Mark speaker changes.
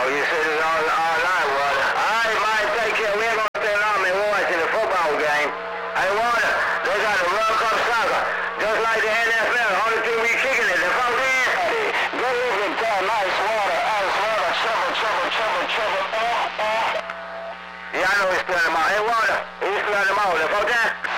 Speaker 1: you said it all night, Water. All right, Mike, take care. We ain't gonna stay long, man. We're watching the football game. Hey, Water, they got the World Cup soccer. Just like the NFL. Only thing we kicking is the phone in. Go look at that. Nice Water. Ice Water. Trouble. Yeah, I know he's playing them out. Hey, Water, he's playing them out. The phone